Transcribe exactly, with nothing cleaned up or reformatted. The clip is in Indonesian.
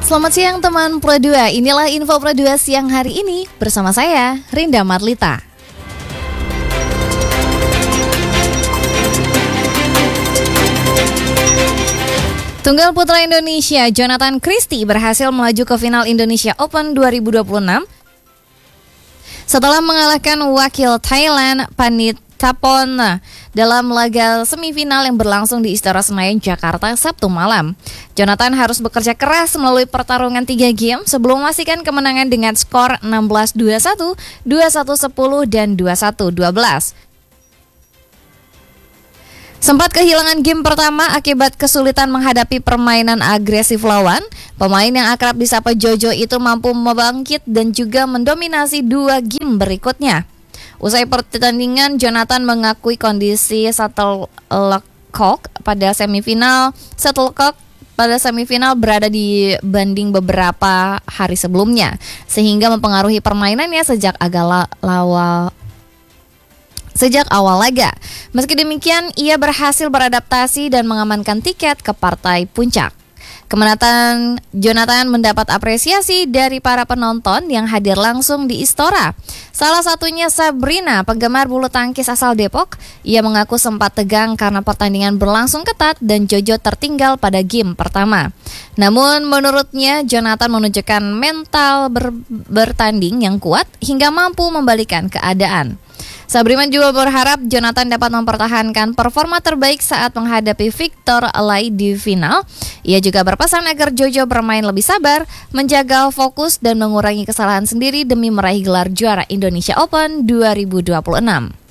Selamat siang teman Pro dua, inilah info Pro dua siang hari ini bersama saya, Rinda Marlita. Tunggal putra Indonesia Jonathan Christie berhasil melaju ke final Indonesia Open dua ribu dua puluh enam setelah mengalahkan wakil Thailand Panitapon dalam laga semifinal yang berlangsung di Istora Senayan, Jakarta, Sabtu malam. Jonathan harus bekerja keras melalui pertarungan tiga game sebelum memastikan kemenangan dengan skor enam belas dua puluh satu, dua puluh satu sepuluh, dan dua puluh satu dua belas. Sempat kehilangan game pertama akibat kesulitan menghadapi permainan agresif lawan, pemain yang akrab disapa Jojo itu mampu membangkit dan juga mendominasi dua game berikutnya. Usai pertandingan, Jonathan mengakui kondisi shuttlecock pada semifinal shuttlecock pada semifinal berada di banding beberapa hari sebelumnya, sehingga mempengaruhi permainannya sejak agak la- lawa Sejak awal laga. Meski demikian, ia berhasil beradaptasi dan mengamankan tiket ke partai puncak. Kemenangan Jonathan mendapat apresiasi dari para penonton yang hadir langsung di Istora. Salah satunya Sabrina, penggemar bulu tangkis asal Depok. Ia mengaku sempat tegang karena pertandingan berlangsung ketat dan Jojo tertinggal pada game pertama. Namun menurutnya Jonathan menunjukkan mental ber- bertanding yang kuat hingga mampu membalikan keadaan. Sabrina juga berharap Jonathan dapat mempertahankan performa terbaik saat menghadapi Victor Alay di final. Ia juga berpesan agar Jojo bermain lebih sabar, menjaga fokus dan mengurangi kesalahan sendiri demi meraih gelar juara Indonesia Open dua ribu dua puluh enam.